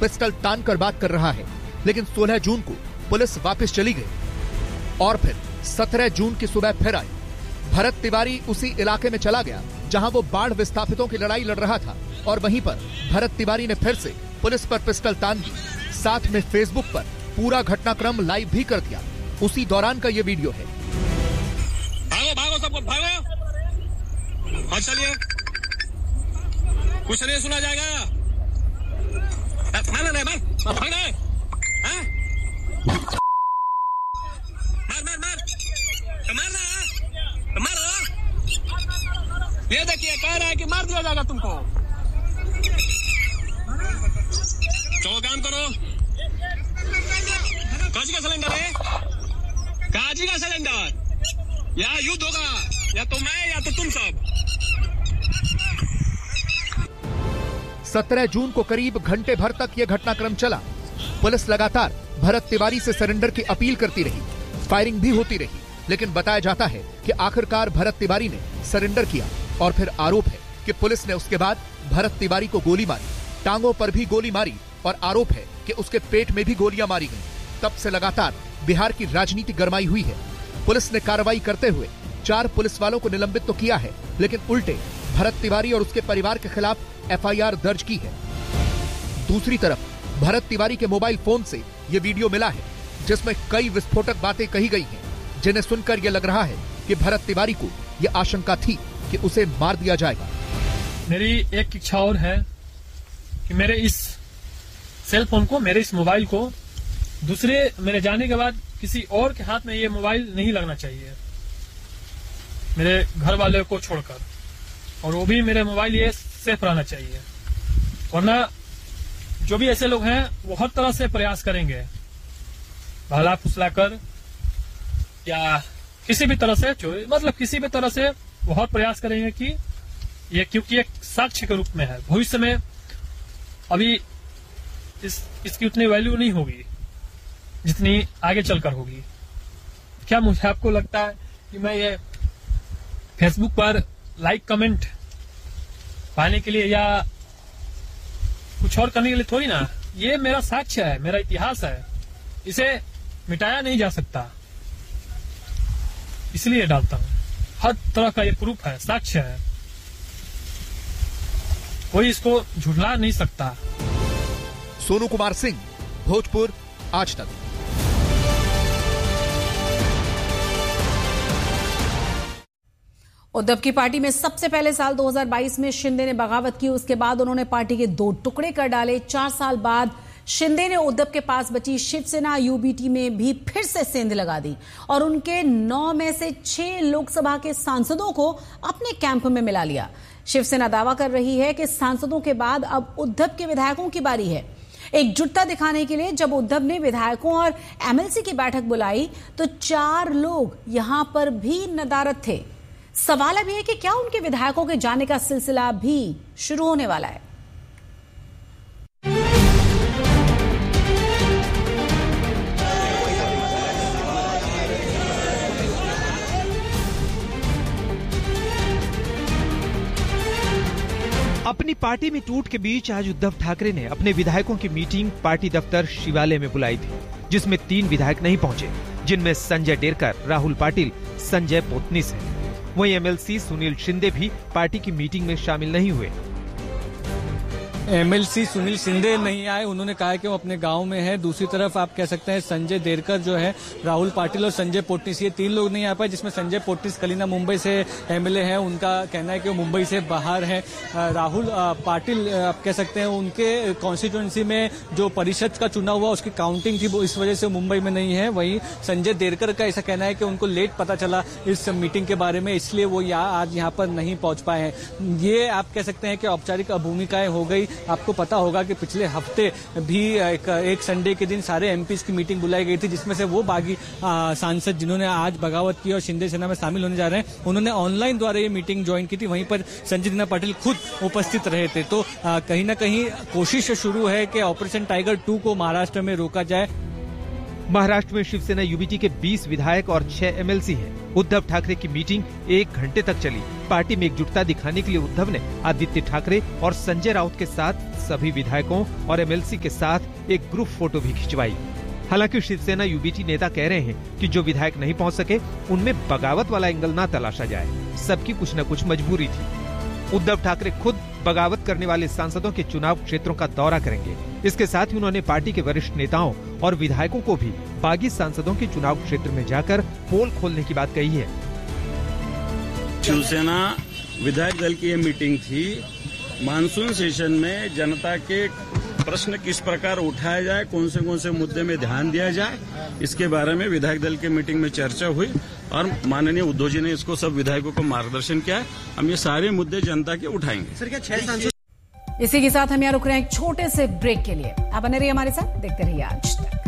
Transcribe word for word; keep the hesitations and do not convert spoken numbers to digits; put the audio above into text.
Pistol तान कर बात कर रहा है, लेकिन सोलह जून को पुलिस वापस चली गई और फिर सत्रह जून की सुबह फिर आई। भरत तिवारी उसी इलाके में चला गया जहां वो बाढ़ विस्थापितों की लड़ाई लड़ रहा था और वहीं पर भरत तिवारी ने फिर से पुलिस पर पिस्टल तान दी। साथ में फेसबुक पर पूरा घटनाक्रम लाइव भी कर दिया। उसी दौरान का ये वीडियो है। भागो भागो सबको भागो, और चलिए, कुछ नहीं सुना जाएगा। मार मार मार मार मार मार तो मार रहा तो मारो। ये देखिए कह रहा है कि मार दिया जाएगा तुमको। तो काम करो, काजी का सिलेंडर है, काजी का सिलेंडर, या युद्ध होगा, या तो मैं या तो तुम सब। सत्रह जून को करीब घंटे भर तक यह घटनाक्रम चला। पुलिस लगातार भरत तिवारी से सरेंडर की अपील करती रही, फायरिंग भी होती रही, लेकिन बताया जाता है कि आखिरकार भरत तिवारी ने सरेंडर किया और फिर आरोप है कि पुलिस ने उसके बाद भरत तिवारी को गोली मारी, टांगों पर भी गोली मारी और आरोप है कि उसके पेट में भी गोलियां मारी गईं। तब से लगातार बिहार की राजनीति गरमाई हुई है। पुलिस ने कार्रवाई करते हुए चार पुलिस वालों को निलंबित तो किया है, लेकिन उल्टे भरत तिवारी और उसके परिवार के खिलाफ एफ आई आर दर्ज की है। दूसरी तरफ भरत तिवारी के मोबाइल फोन से ये वीडियो मिला है जिसमें कई विस्फोटक बातें कही गई हैं, जिन्हें सुनकर यह लग रहा है कि भरत तिवारी को यह आशंका थी कि उसे मार दिया जाएगा। मेरी एक इच्छा और है कि मेरे इस सेल फोन को, मेरे इस मोबाइल को दूसरे मेरे जाने के बाद किसी और के हाथ में ये मोबाइल नहीं लगना चाहिए, मेरे घर वाले को छोड़कर, और वो भी मेरे मोबाइल ये सेफ रहना चाहिए। वरना जो भी ऐसे लोग हैं वो हर तरह से प्रयास करेंगे, भला फुसलाकर या किसी भी तरह से, जो मतलब किसी भी तरह से वो हर प्रयास करेंगे कि ये, क्योंकि एक साक्ष्य के रूप में है, भविष्य में अभी इस इसकी उतनी वैल्यू नहीं होगी जितनी आगे चलकर होगी। क्या मुझे आपको लगता है कि मैं ये फेसबुक पर लाइक कमेंट पाने के लिए या कुछ और करने के लिए थोड़ी ना, ये मेरा साक्ष्य है, मेरा इतिहास है, इसे मिटाया नहीं जा सकता, इसलिए डालता हूं। हर तरह का ये प्रूफ है, साक्ष्य है, कोई इसको झुठला नहीं सकता। सोनू कुमार सिंह, भोजपुर, आज तक। उद्धव की पार्टी में सबसे पहले साल दो हज़ार बाईस में शिंदे ने बगावत की, उसके बाद उन्होंने पार्टी के दो टुकड़े कर डाले। चार साल बाद शिंदे ने उद्धव के पास बची शिवसेना यूबीटी में भी फिर से सेंध लगा दी और उनके नौ में से छह लोकसभा के सांसदों को अपने कैंप में मिला लिया। शिवसेना दावा कर रही है कि सांसदों के बाद अब उद्धव के विधायकों की बारी है। एकजुटता दिखाने के लिए जब उद्धव ने विधायकों और एमएलसी की बैठक बुलाई तो चार लोग यहां पर भी नदारद थे। सवाल अब है कि क्या उनके विधायकों के जाने का सिलसिला भी शुरू होने वाला है। अपनी पार्टी में टूट के बीच आज उद्धव ठाकरे ने अपने विधायकों की मीटिंग पार्टी दफ्तर शिवालय में बुलाई थी, जिसमें तीन विधायक नहीं पहुंचे, जिनमें संजय डेरकर, राहुल पाटिल, संजय पोतनीस है। वहीं एमएलसी सुनील शिंदे भी पार्टी की मीटिंग में शामिल नहीं हुए। एमएलसी सुनील शिंदे नहीं आए, उन्होंने कहा कि वो अपने गांव में है। दूसरी तरफ आप कह सकते हैं संजय देरकर जो है, राहुल पाटिल और संजय पोटनीस, ये तीन लोग नहीं आ पाए, जिसमें संजय पोटनीस कलीना मुंबई से एमएलए हैं, उनका कहना है कि वो मुंबई से बाहर है। राहुल पाटिल आप कह सकते हैं उनके कॉन्स्टिट्यूएंसी में जो परिषद का चुनाव हुआ उसकी काउंटिंग थी, वो इस वजह से मुंबई में नहीं है। वहीं संजय देरकर का ऐसा कहना है कि उनको लेट पता चला इस मीटिंग के बारे में, इसलिए वो यहाँ आज यहाँ पर नहीं पहुंच पाए हैं। ये आप कह सकते हैं कि औपचारिक भूमिकाएं हो गई। आपको पता होगा कि पिछले हफ्ते भी एक, एक संडे के दिन सारे एमपीज की मीटिंग बुलाई गई थी, जिसमें से वो बागी सांसद जिन्होंने आज बगावत की और शिंदे सेना में शामिल होने जा रहे हैं, उन्होंने ऑनलाइन द्वारा ये मीटिंग ज्वाइन की थी। वहीं पर संजय दीना पाटिल खुद उपस्थित रहे थे। तो आ, कहीं ना कहीं कोशिश शुरू है कि ऑपरेशन टाइगर टू को महाराष्ट्र में रोका जाए। महाराष्ट्र में शिवसेना यूबीटी के बीस विधायक और छह एमएलसी हैं। उद्धव ठाकरे की मीटिंग एक घंटे तक चली। पार्टी में एकजुटता दिखाने के लिए उद्धव ने आदित्य ठाकरे और संजय राउत के साथ सभी विधायकों और एमएलसी के साथ एक ग्रुप फोटो भी खिंचवाई। हालांकि शिवसेना यूबीटी नेता कह रहे हैं कि जो विधायक नहीं पहुंच सके उनमें बगावत वाला एंगल ना तलाशा जाए, सबकी कुछ न कुछ मजबूरी थी। उद्धव ठाकरे खुद बगावत करने वाले सांसदों के चुनाव क्षेत्रों का दौरा करेंगे। इसके साथ ही उन्होंने पार्टी के वरिष्ठ नेताओं और विधायकों को भी बागी सांसदों के चुनाव क्षेत्र में जाकर पोल खोलने की बात कही है। शिवसेना विधायक दल की ये मीटिंग थी। मानसून सेशन में जनता के प्रश्न किस प्रकार उठाया जाए, कौन से कौन से मुद्दे में ध्यान दिया जाए, इसके बारे में विधायक दल के मीटिंग में चर्चा हुई और माननीय उद्धव जी ने इसको सब विधायकों को मार्गदर्शन किया है। हम ये सारे मुद्दे जनता के उठाएंगे। सर, क्या छह सांसद? इसी के साथ हम यहाँ रुक रहे हैं एक छोटे से ब्रेक के लिए। आप बने रहिए हमारे साथ, देखते रहिए आज तक।